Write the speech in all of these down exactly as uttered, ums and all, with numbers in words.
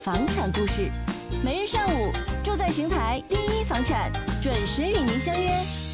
房产故事，每日上午住在邢台第一房产准时与您相约。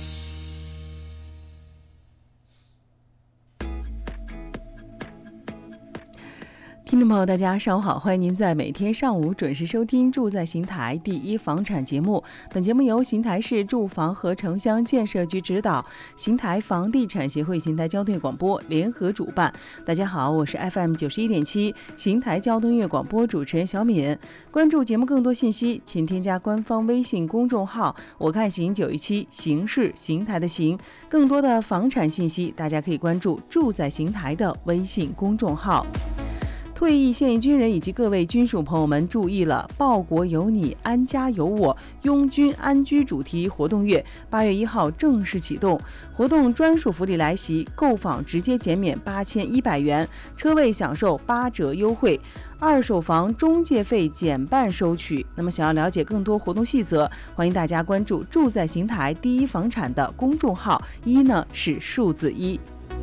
听众朋友大家上午好，欢迎您在每天上午准时收听住在邢台第一房产节目。本节目由邢台市住房和城乡建设局指导，邢台房地产协会邢台交通乐广播联合主办。大家好，我是 F M 九十一点七 邢台交通乐广播主持人小敏。关注节目更多信息，请添加官方微信公众号我看邢九一七，邢是邢台的邢。更多的房产信息大家可以关注住在邢台的微信公众号。退役现役军人以及各位军属朋友们注意了，报国有你，安家有我，拥军安居主题活动月八月一号正式启动，活动专属福利来袭，购房直接减免八千一百元，车位享受八折优惠，二手房中介费减半收取。那么想要了解更多活动细则，欢迎大家关注住在邢台第一房产的公众号，一呢是数字一。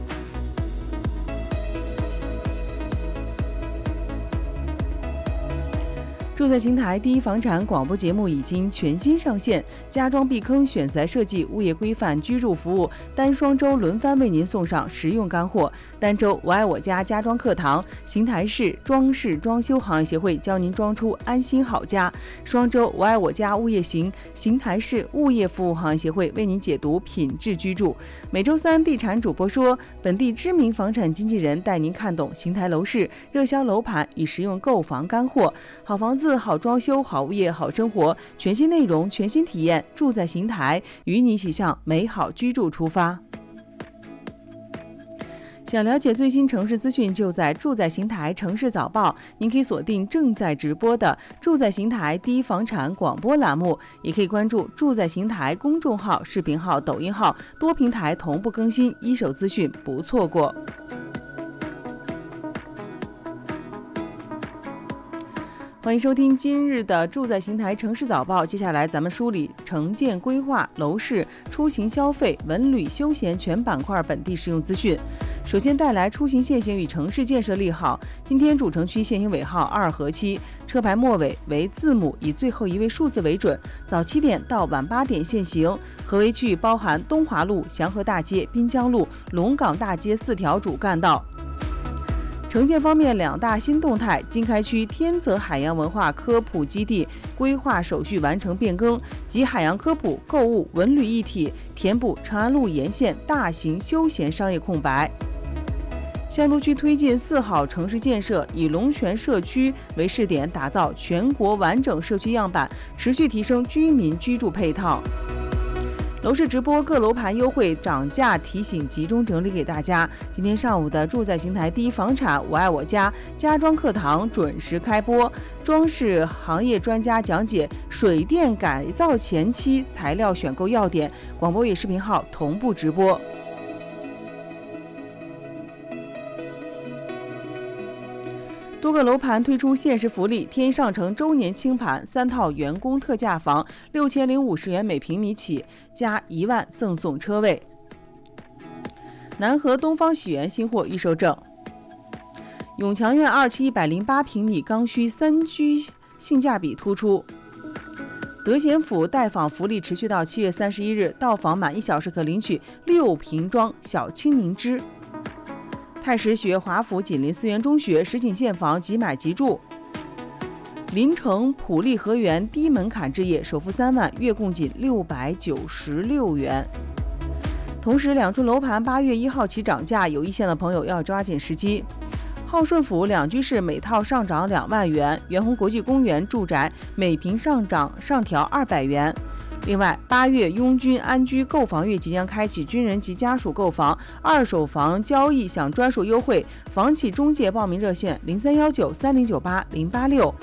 住在邢台第一房产广播节目已经全新上线，家装避坑选材设计、物业规范、居住服务，单双周轮番为您送上实用干货。单周我爱我家家装课堂，邢台市装饰装修行业协会教您装出安心好家；双周我爱我家物业行，邢台市物业服务行业协会为您解读品质居住。每周三地产主播说，本地知名房产经纪人带您看懂邢台楼市、热销楼盘与实用购房干货。好房子、好装修、好物业、好生活，全新内容、全新体验，住在邢台，与你一起向美好居住出发。想了解最新城市资讯，就在住在邢台城市早报。您可以锁定正在直播的住在邢台第一房产广播栏目，也可以关注住在邢台公众号、视频号、抖音号，多平台同步更新，一手资讯不错过。欢迎收听今日的住在邢台城市早报。接下来咱们梳理城建规划、楼市、出行消费、文旅休闲全板块本地实用资讯。首先带来出行限行与城市建设利好。今天主城区限行尾号二和七，车牌末尾为字母，以最后一位数字为准。早七点到晚八点限行。合围区域包含东华路、祥和大街、滨江路、龙岗大街四条主干道。城建方面，两大新动态：经开区天泽海洋文化科普基地规划手续完成变更，集海洋科普、购物、文旅一体，填补长安路沿线大型休闲商业空白。香都区推进四好城市建设，以龙泉社区为试点，打造全国完整社区样板，持续提升居民居住配套。楼市直播，各楼盘优惠涨价提醒集中整理给大家。今天上午的住在邢台第一房产我爱我家家装课堂准时开播，装饰行业专家讲解水电改造前期材料选购要点，广播与视频号同步直播。多个楼盘推出限时福利，天上城周年清盘，三套员工特价房六千零五十元每平米起，加一万赠送车位。南河东方喜园新货预售证。永强苑二期一百零八平米刚需三居性价比突出。德贤府代访福利持续到七月三十一日，到访满一小时可领取六瓶装小青柠汁。太实学华府紧邻思源中学，实景现房即买即住。临城普利河园低门槛置业，首付三万，月供仅六百九十六元。同时，两处楼盘八月一号起涨价，有意向的朋友要抓紧时机。浩顺府两居室每套上涨两万元，元宏国际公园住宅每平上涨上调二百元。另外，八月拥军安居购房月即将开启，军人及家属购房、二手房交易享专属优惠，房企中介报名热线零三幺九三零九八零八六。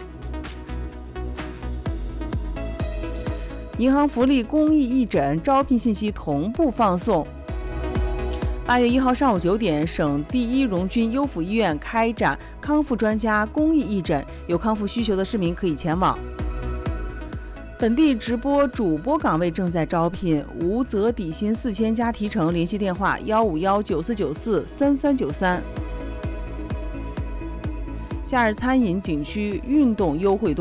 银行福利公益义诊招聘信息同步放送。八月一号上午九点，省第一荣军优抚医院开展康复专家公益义诊，有康复需求的市民可以前往。本地直播主播岗位正在招聘，无责底薪四千加提成，联系电话幺五幺九四九四三三九三。 夏日餐饮景区运动优惠多。